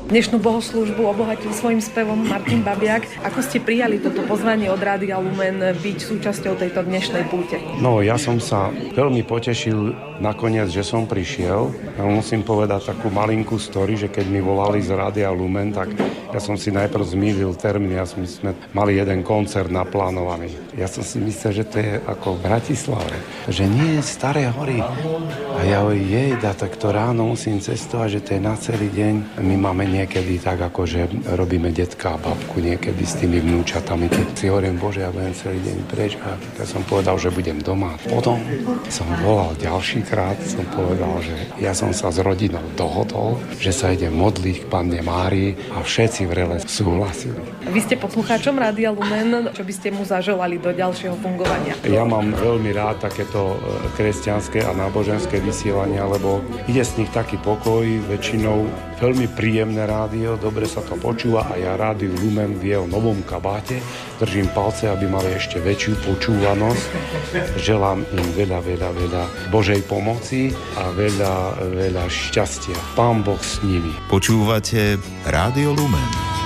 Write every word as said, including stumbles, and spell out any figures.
Dnešnú bohoslúžbu obohatil svojím spevom Martin Babiak. Ako ste prijali toto pozvanie od Rádia Lumen byť súčasťou tejto dnešnej púte? No, ja som sa veľmi potešil nakoniec, že som prišiel. Ja musím povedať takú malinkú story, že keď mi volali z Rádia Lumen, tak ja som si najprv zmýlil termín. Ja som, sme mali jeden koncert naplánovaný. Ja som si myslel, že to je ako v Bratislave. Že nie, Staré hory. A ja hovorím, jej, da, tak to ráno musím cestovať, že to je na celý deň. My máme niekedy tak, ako že robíme detka a babku niekedy s tými vnúčatami. Keď si hovorím, Bože, ja budem celý deň preč. A ja som povedal, že budem doma. Potom som volal ďalší krát, som povedal, že ja som sa s rodinou dohodol, že sa idem modliť k Panne Márii a všetci vrele súhlasili. Vy ste poslucháčom Rádia Lumen, čo by ste mu zaželali do ďalšieho fungovania? Ja mám veľmi rád takéto kresťanské a náboženské vysielania, lebo ide z nich taký pokoj, väčšinou veľmi príjemné rádio, dobre sa to počúva a ja Rádiu Lumen v jeho novom kabáte držím palce, aby mali ešte väčšiu počúvanosť. Želám im veľa, veľa, veľa Božej pomoci a veľa, veľa šťastia. Pán Boh s nimi. Počúvate Rádio Lumen.